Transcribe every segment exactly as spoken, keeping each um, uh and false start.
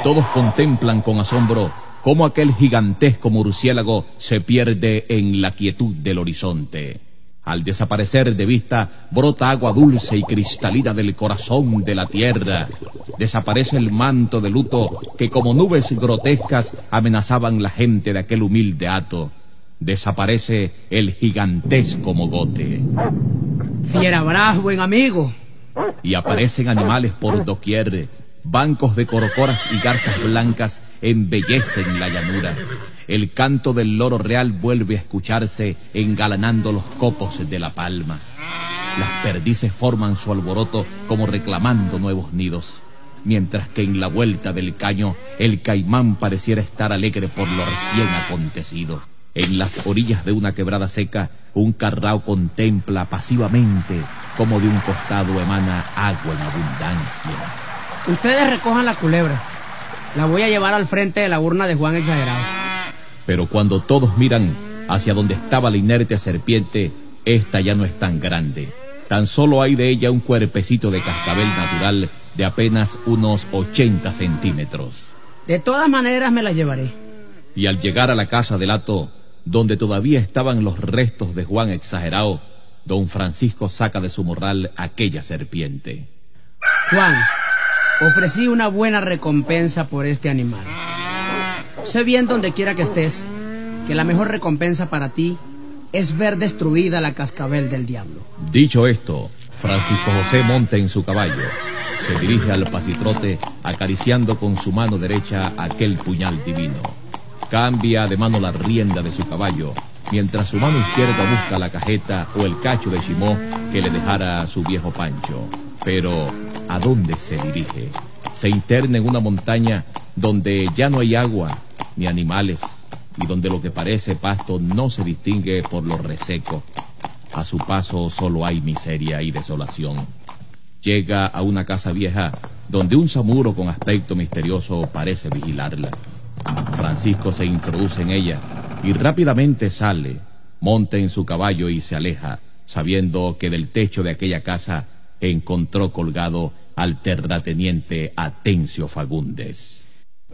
todos contemplan con asombro cómo aquel gigantesco murciélago se pierde en la quietud del horizonte. Al desaparecer de vista, brota agua dulce y cristalina del corazón de la tierra. Desaparece el manto de luto que como nubes grotescas amenazaban la gente de aquel humilde hato. Desaparece el gigantesco mogote. Fierabrás, buen amigo. Y aparecen animales por doquier. Bancos de corocoras y garzas blancas embellecen la llanura. El canto del loro real vuelve a escucharse engalanando los copos de la palma. Las perdices forman su alboroto como reclamando nuevos nidos, mientras que en la vuelta del caño el caimán pareciera estar alegre por lo recién acontecido. En las orillas de una quebrada seca, un carrao contempla pasivamente como de un costado emana agua en abundancia. Ustedes recojan la culebra. La voy a llevar al frente de la urna de Juan Exagerado. Pero cuando todos miran hacia donde estaba la inerte serpiente, esta ya no es tan grande. Tan solo hay de ella un cuerpecito de cascabel natural de apenas unos ochenta centímetros. De todas maneras me la llevaré. Y al llegar a la casa del hato, donde todavía estaban los restos de Juan Exagerado, don Francisco saca de su morral aquella serpiente. Juan, ofrecí una buena recompensa por este animal. Sé bien donde quiera que estés, que la mejor recompensa para ti es ver destruida la cascabel del diablo. Dicho esto, Francisco José monta en su caballo. Se dirige al pacitrote acariciando con su mano derecha aquel puñal divino. Cambia de mano la rienda de su caballo, mientras su mano izquierda busca la cajeta o el cacho de chimó que le dejara su viejo Pancho. Pero, ¿a dónde se dirige? Se interna en una montaña donde ya no hay agua ni animales y donde lo que parece pasto no se distingue por lo reseco. A su paso solo hay miseria y desolación. Llega a una casa vieja donde un samuro con aspecto misterioso parece vigilarla. Francisco se introduce en ella y rápidamente sale, monta en su caballo y se aleja, sabiendo que del techo de aquella casa encontró colgado al terrateniente Atencio Fagundes.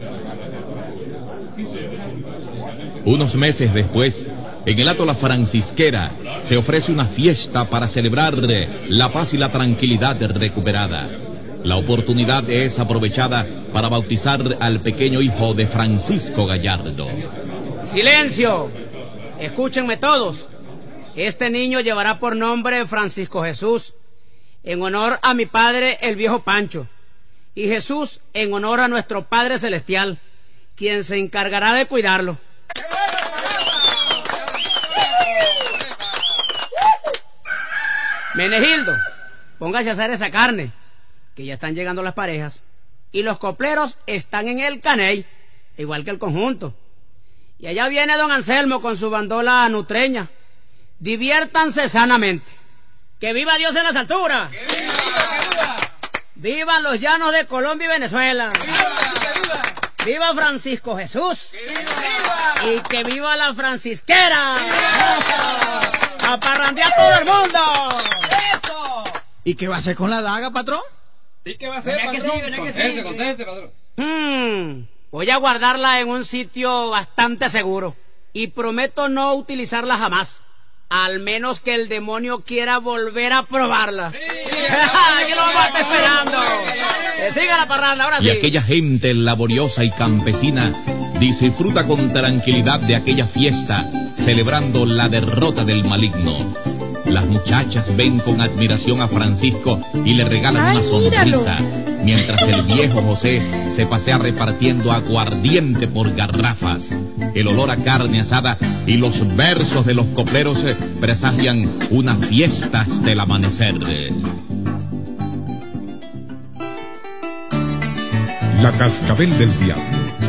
Unos meses después, en el hato La Francisquera, se ofrece una fiesta para celebrar la paz y la tranquilidad recuperada. La oportunidad es aprovechada para bautizar al pequeño hijo de Francisco Gallardo. ¡Silencio! Escúchenme todos. Este niño llevará por nombre Francisco Jesús, en honor a mi padre, el viejo Pancho, y Jesús en honor a nuestro Padre Celestial, quien se encargará de cuidarlo. Menegildo, póngase a hacer esa carne, que ya están llegando las parejas, y los copleros están en el caney, igual que el conjunto. Y allá viene don Anselmo con su bandola nutreña. Diviértanse sanamente. ¡Que viva Dios en las alturas! ¡Que viva, que viva! ¡Vivan los llanos de Colombia y Venezuela! ¡Que viva, que viva! ¡Viva Francisco Jesús! ¡Que viva! ¡Y que viva la francisquera! ¡Que viva! ¡A parrandear todo el mundo! ¡Eso! ¿Y qué va a hacer con la daga, patrón? ¿Y qué va a hacer, ¿Verdad patrón? que sí, verdad que Conteste, sí? conteste, patrón. Hmm, voy a guardarla en un sitio bastante seguro y prometo no utilizarla jamás, al menos que el demonio quiera volver a probarla. Sí, ¡Aquí lo vamos a estar esperando! ¡Que siga la parranda, ahora sí! Y aquella gente laboriosa y campesina disfruta con tranquilidad de aquella fiesta, celebrando la derrota del maligno. Las muchachas ven con admiración a Francisco y le regalan Ay, una sonrisa, míralo. mientras el viejo José se pasea repartiendo aguardiente por garrafas. El olor a carne asada y los versos de los copleros presagian una fiesta hasta el amanecer. La Cascabel del Diablo.